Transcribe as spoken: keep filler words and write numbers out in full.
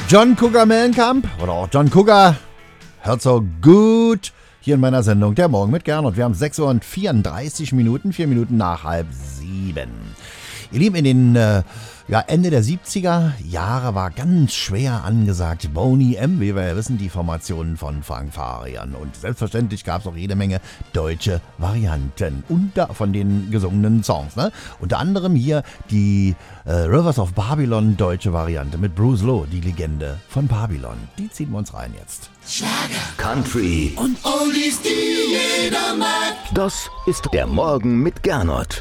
John Cougar Mellencamp oder auch John Cougar hört so gut hier in meiner Sendung Der Morgen mit Gernot. Wir haben sechs Uhr und vierunddreißig Minuten, vier Minuten nach halb sieben. Ihr Lieben, in den äh, ja, Ende der siebziger Jahre war ganz schwer angesagt Boney M, wie wir ja wissen, die Formationen von Frank Farian. Und selbstverständlich gab es auch jede Menge deutsche Varianten unter, von den gesungenen Songs. Ne? Unter anderem hier die äh, Rivers of Babylon deutsche Variante mit Bruce Lowe, die Legende von Babylon. Die ziehen wir uns rein jetzt. Schlager, Country und Oldies, die jeder mag. Das ist der Morgen mit Gernot.